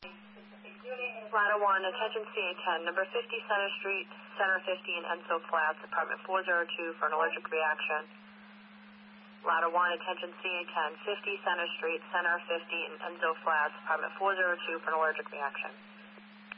Ladder 1, attention CA10, number 50 Center Street, Center 50 in Enso Flats, apartment 402 for an allergic reaction. Ladder 1, attention CA10, 50 Center Street, Center 50 in Enso Flats, apartment 402 for an allergic reaction.